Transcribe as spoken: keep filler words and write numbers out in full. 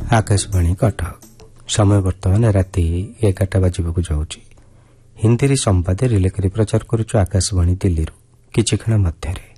आकाशवाणी कटक समय बर्तमान राति एगारटा बाजिबाकु जाउछि। हिंदी संवाद रिले करी प्रचार करुछु आकाशवाणी दिल्ली किछि क्षण मध्यरे।